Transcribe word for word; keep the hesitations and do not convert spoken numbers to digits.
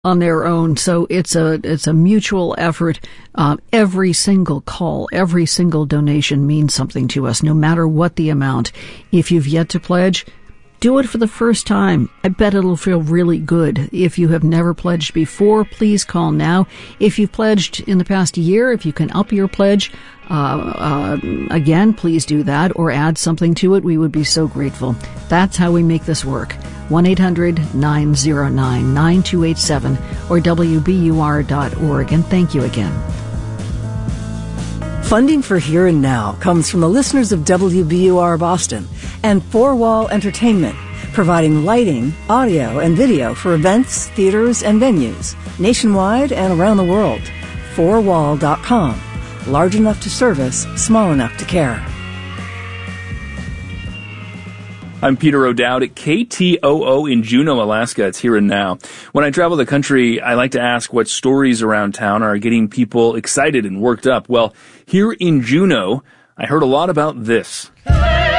on their own. So it's a it's a mutual effort. Uh, every single call, every single donation means something to us, no matter what the amount. If you've yet to pledge, do it for the first time. I bet it'll feel really good. If you have never pledged before, please call now. If you've pledged in the past year, if you can up your pledge, uh, uh, again, please do that or add something to it. We would be so grateful. That's how we make this work. one eight hundred nine oh nine nine two eight seven or W B U R dot org. And thank you again. Funding for Here and Now comes from the listeners of W B U R Boston and Four Wall Entertainment, providing lighting, audio, and video for events, theaters, and venues nationwide and around the world. four wall dot com. Large enough to service, small enough to care. I'm Peter O'Dowd at K T O O in Juneau, Alaska. It's Here and Now. When I travel the country, I like to ask what stories around town are getting people excited and worked up. Well, here in Juneau, I heard a lot about this. Hey!